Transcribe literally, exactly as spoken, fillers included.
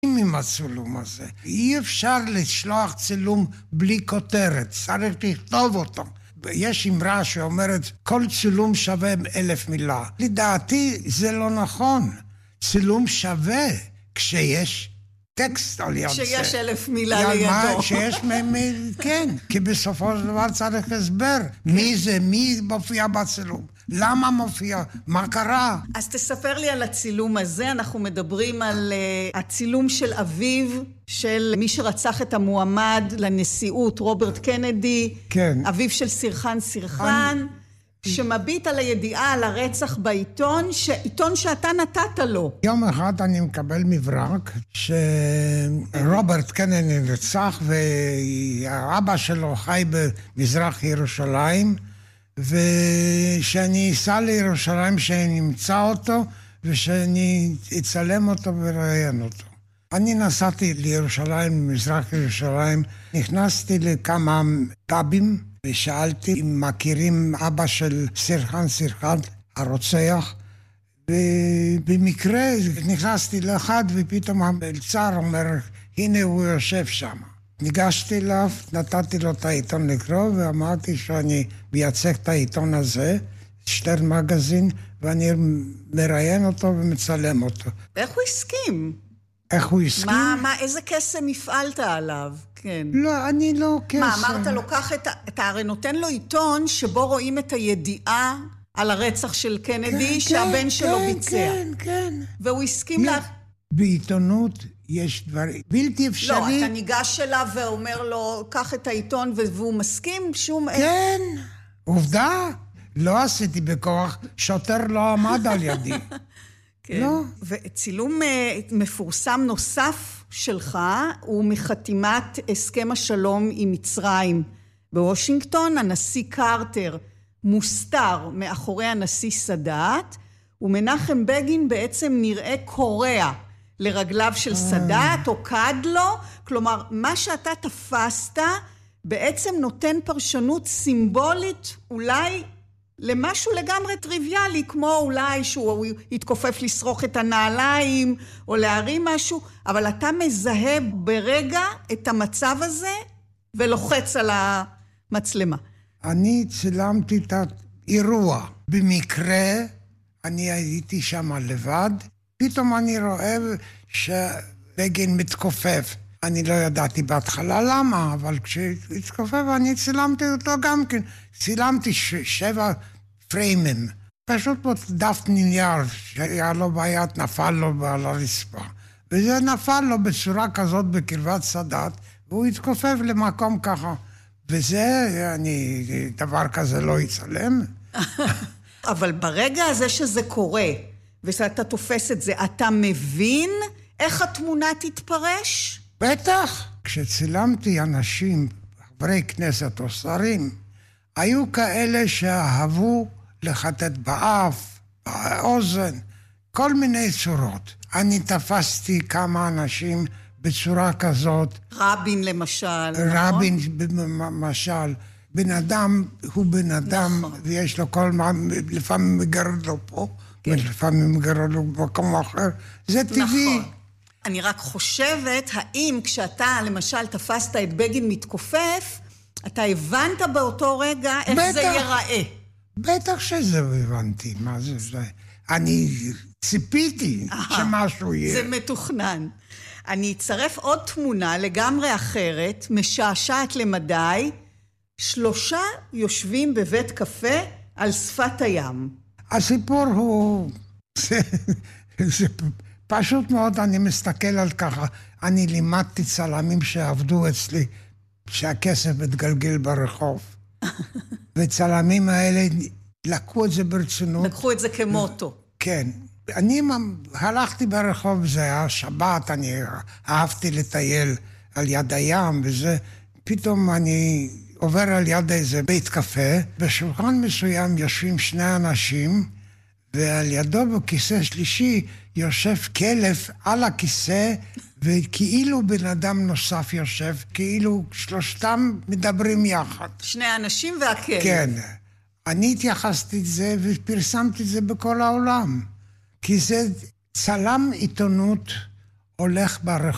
עם הצילום הזה. אי אפשר לשלוח צילום בלי כותרת, צריך לכתוב אותו. יש אמרה שאומרת, כל צילום שווה אלף מילה. לדעתי זה לא נכון. צילום שווה כשיש טקסט על יד זה. כשיש אלף מילה לידו. שיש, כן, כי בסופו של דבר צריך הסבר. מי זה, מי מופיע בצילום? למה מופיע? מה קרה? אז תספר לי על הצילום הזה. אנחנו מדברים על uh, הצילום של אביו, של מי שרצח את המועמד לנשיאות, רוברט קנדי. כן. אביו של סרחן סרחן, אני... שמביט על הידיעה על הרצח בעיתון, ש... עיתון שאתה נתת לו. יום אחד אני מקבל מברק שרוברט קנדי נרצח, והאבא שלו חי במזרח ירושלים, ושאני אסע לירושלים, שאני אמצא אותו, ושאני אצלם אותו וראיין אותו. אני נסעתי לירושלים, במזרח ירושלים, נכנסתי לכמה פאבים, ושאלתי אם מכירים אבא של סרחן סרחן, הרוצח, ובמקרה נכנסתי לאחד, ופתאום המלצר אומר, הנה הוא יושב שם. ניגשתי אליו, נתתי לו את העיתון לקרוא, ואמרתי שאני מייצג את העיתון הזה, שטרן מגזין, ואני מראיין אותו ומצלם אותו. איך הוא הסכים? איך הוא הסכים? מה, מה, איזה קסם הפעלת עליו? כן. לא, אני לא קסם. מה, אמרת לו, קח את, אתה הרי נותן לו עיתון שבו רואים את הידיעה על הרצח של קנדי, כן, שהבן כן, שלו כן, ביצע. כן, כן. והוא הסכים לך... בעיתונות יש דברים בלתי אפשרי. לא, אתה ניגש אליו ואומר לו, קח את העיתון, והוא מסכים שום... כן, עובדה. לא עשיתי בכוח, שוטר לא עמד על ידי. כן. לא. וצילום מפורסם נוסף שלך, הוא מחתימת הסכם השלום עם מצרים. בוושינגטון, הנשיא קרטר מוסתר מאחורי הנשיא סאדאת, ומנחם בגין בעצם נראה קורע לרגליו של סאדאת, או קד לו. כלומר, מה שאתה תפסת בעצם נותן פרשנות סימבולית, אולי למשהו לגמרי טריוויאלי, כמו אולי שהוא יתכופף לסרוך את הנעליים, או להרים משהו, אבל אתה מזהה ברגע את המצב הזה, ולוחץ על המצלמה. אני צילמתי את האירוע. במקרה, אני הייתי שם לבד, פתאום אני רואה שבגין מתכופף. אני לא ידעתי בהתחלה למה, אבל כשהתכופף אני צילמתי אותו גם כן. צילמתי ש- שבע פריימים. פשוט דף נייר שהיה לו ביד, נפל לו על הרצפה. וזה נפל לו בצורה כזאת בקרבת סאדאת, והוא התכופף למקום ככה. וזה, אני, דבר כזה לא יצלם. אבל ברגע הזה שזה קורה, ואתה תופס את זה, אתה מבין איך התמונה תתפרש? בטח. כשצילמתי אנשים, חברי כנסת או שרים, היו כאלה שאהבו לחטט באף, באוזן, כל מיני צורות. אני תפסתי כמה אנשים בצורה כזאת. רבין למשל, רבין נכון? למשל. בן אדם הוא בן אדם, נכון. ויש לו כל מה, לפעמים מגרד לו פה, כן. ולפעמים מגרד לו במקום אחר. זה טבעי. נכון. אני רק חושבת, האם כשאתה למשל תפסת את בגין מתכופף, אתה הבנת באותו רגע איך בטח, זה ייראה. בטח שזה הבנתי, מה זה זה. אני ציפיתי Aha, שמשהו יהיה. זה מתוכנן. אני אצרף עוד תמונה לגמרי אחרת, משעשעת למדי, שלושה יושבים בבית קפה על שפת הים. הסיפור הוא... זה, זה פשוט מאוד, אני מסתכל על ככה. אני לימדתי צלמים שעבדו אצלי, שהכסף מתגלגל ברחוב. וצלמים האלה לקחו את זה ברצינות. לקחו את זה כמוטו. כן. אני הלכתי ברחוב, זה היה שבת, אני אהבתי לטייל על יד הים, וזה, פתאום אני עובר על יד איזה בית קפה, בשולחן מסוים יושבים שני אנשים, ועל ידו בכיסא שלישי יושב כלב על הכיסא, וכאילו בן אדם נוסף יושב, כאילו שלושתם מדברים יחד. שני אנשים והכלב. כן. אני התייחסתי את זה ופרסמתי את זה בכל העולם. כי זה צלם עיתונות הולך ברחוב.